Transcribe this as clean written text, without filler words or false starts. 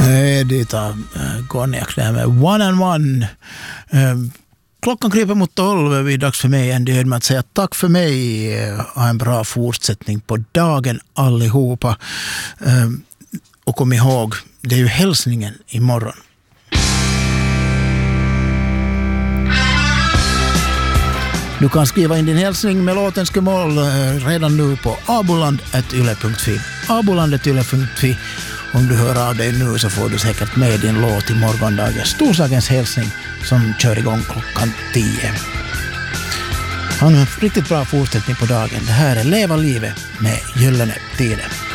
Edita Konjaks med One and One. Klockan kryper mot 12. Det är dags för mig en död med att säga tack för mig. Ha en bra fortsättning på dagen allihopa. Och kom ihåg, det är ju hälsningen imorgon. Du kan skriva in din hälsning med låtenskemål redan nu på aboland@yle.fi. aboland@yle.fi. Om du hör av dig nu så får du säkert med din låt i morgondagens Storsagens hälsning som kör igång klockan 10. Ha en riktigt bra fortsättning på dagen. Det här är Leva livet med Gyllene Tider.